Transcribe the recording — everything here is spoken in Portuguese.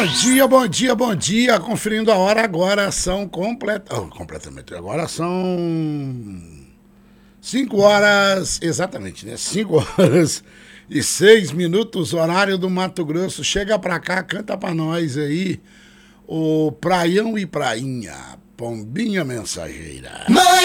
Bom dia, bom dia, bom dia. Conferindo a hora agora são completamente. Agora são 5 horas, exatamente, né? 5 horas e 6 minutos, horário do Mato Grosso. Chega pra cá, canta pra nós aí o Praião e Prainha, Pombinha Mensageira.